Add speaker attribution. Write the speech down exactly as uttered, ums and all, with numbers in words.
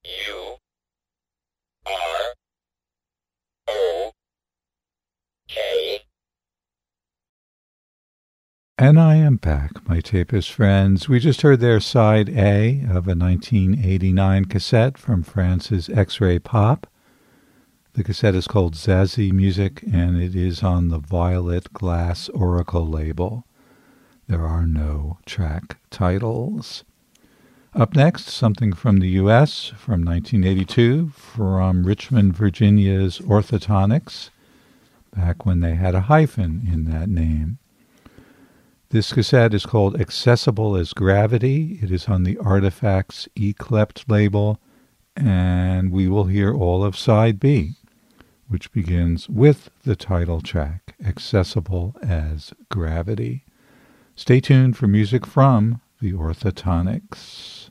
Speaker 1: U R O K.
Speaker 2: And I am back, my Tapist friends. We just heard their side A of a nineteen eighty-nine cassette from France's X-Ray Pop. The cassette is called Zazie Music, and it is on the Violet Glass Oracle label. There are no track titles. Up next, something from the U S from nineteen eighty-two, from Richmond, Virginia's Orthotonics, back when they had a hyphen in that name. This cassette is called Accessible as Gravity. It is on the Artifacts Eclept label, and we will hear all of side B, which begins with the title track, Accessible as Gravity. Stay tuned for music from the Orthotonics.